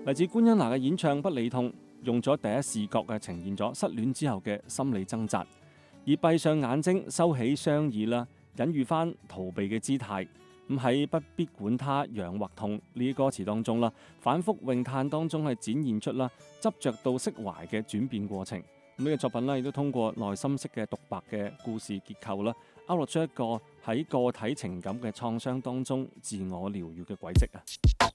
嚟自官恩娜嘅演唱《不理痛》，用咗第一視角嘅呈現咗失戀之後嘅心理掙扎，而閉上眼睛收起雙耳啦，隱喻翻逃避嘅姿態。咁喺不必管他癢或痛呢啲歌詞當中啦，反覆詠嘆當中係展現出啦執着到釋懷嘅轉變過程。咁呢個作品啦，亦都通過內心式嘅獨白嘅故事結構啦，勾勒出一個喺個體情感嘅創傷當中自我療愈嘅軌跡啊。